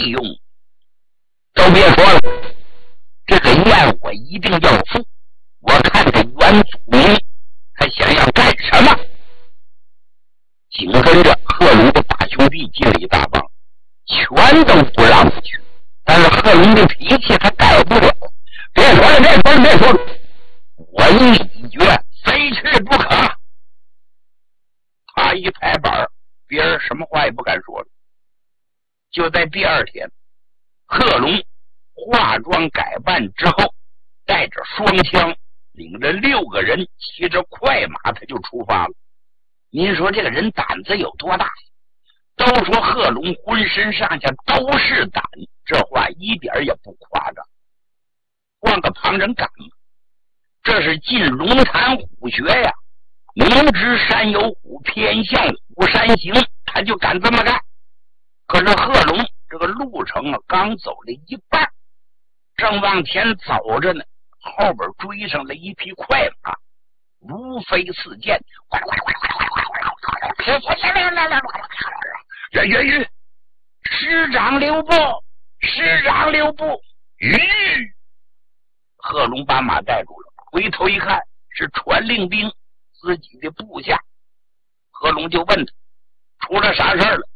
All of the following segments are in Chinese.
用都别说了，这个宴我一定要付。我看这袁祖明还想要干什么？紧跟着贺龙的大兄弟进了一大帮，全都不让他去。但是贺龙的脾气他改不了，别说了，别说了，我一决非去不可。他一拍板，别人什么话也不敢说了。就在第二天，贺龙化妆改扮之后，带着双枪，领着6个人，骑着快马，他就出发了。您说这个人胆子有多大？都说贺龙浑身上下都是胆，这话一点也不夸张。换个旁人敢吗？这是进龙潭虎穴呀，明知山有虎，偏向虎山行，他就敢这么干。可是贺龙这个路程刚走了一半，正往前走着呢，后边追上了一匹快马，如飞似箭，师长留步，师长留步！贺龙把马带住了，回头一看是传令兵，自己的部下。贺龙就问他出了啥事了？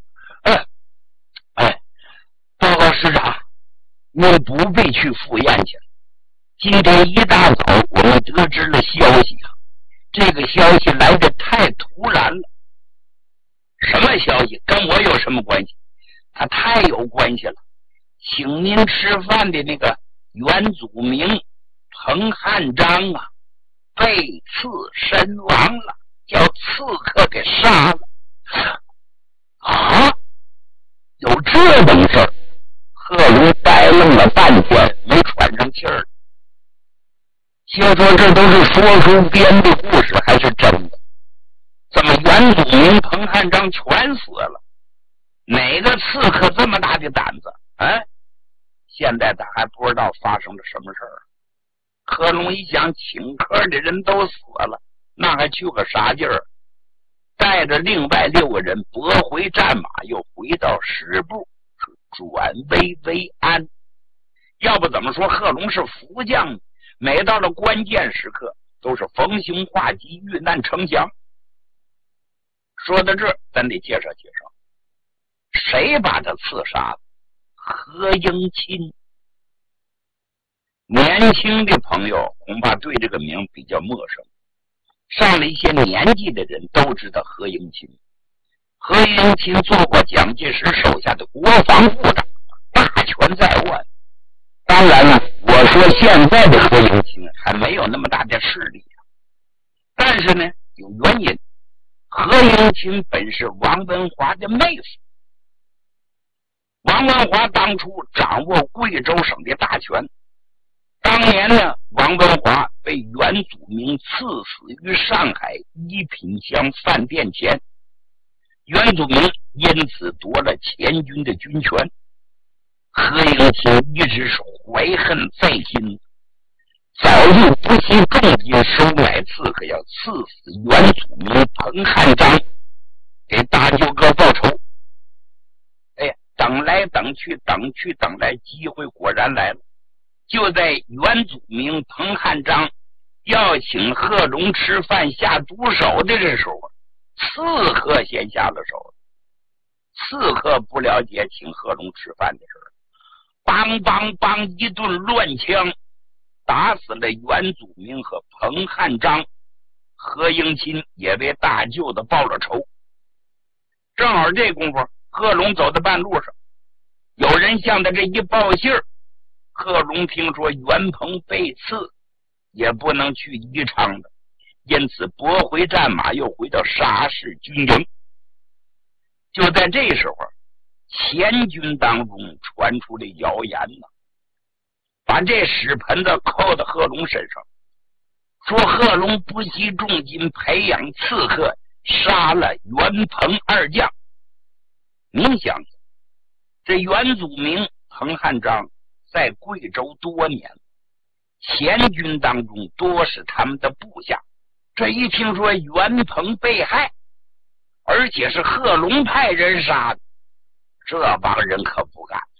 报告师长，您不必去赴宴去了。今天一大早我们得知了消息啊，这个消息来得太突然了。什么消息？跟我有什么关系？他太有关系了。请您吃饭的那个袁祖明、彭汉章啊，被刺身亡了，叫刺客给杀了。啊，有这等事儿？贺龙呆愣了半天，没喘上气儿。先说这都是说书编的故事还是真的？怎么袁祖明、彭汉章全死了？哪个刺客这么大的胆子？现在他还不知道发生了什么事儿。贺龙一想，请客的人都死了，那还去个啥劲儿？带着另外6个人驳回战马，又回到师部，转危为安。要不怎么说贺龙是福将？每到了关键时刻，都是逢凶化吉，遇难成祥。说到这，咱得介绍介绍，谁把他刺杀的？何应钦。年轻的朋友恐怕对这个名比较陌生，上了一些年纪的人都知道何应钦。何应钦做过蒋介石手下的国防部长，大权在握。当然了，我说现在的何应钦还没有那么大的势力，但是呢，有原因。何应钦本是王文华的妹夫，王文华当初掌握贵州省的大权。当年呢，王文华被袁祖明刺死于上海一品香饭店前，袁祖明因此夺了前军的军权。何应钦一直是怀恨在心，早就不惜重金收买刺客，要刺死袁祖明、彭汉章，给大舅哥报仇。等来等去，等来，机会果然来了。就在袁祖明、彭汉章要请贺龙吃饭下毒手的这时候，刺客先下了手。刺客不了解请贺龙吃饭的事儿，梆梆梆一顿乱枪，打死了袁祖明和彭汉章。何应钦也为大舅子报了仇。正好这功夫，贺龙走到半路上，有人向他这一报信儿，贺龙听说袁鹏被刺，也不能去宜昌的，因此驳回战马，又回到沙市军营。就在这时候，前军当中传出了谣言呢，把这屎盆子扣到贺龙身上，说贺龙不惜重金培养刺客，杀了袁鹏2将。您想想，这袁祖明、彭汉章在贵州多年，前军当中多是他们的部下，这一听说袁鹏被害，而且是贺龙派人杀的，这帮人可不敢。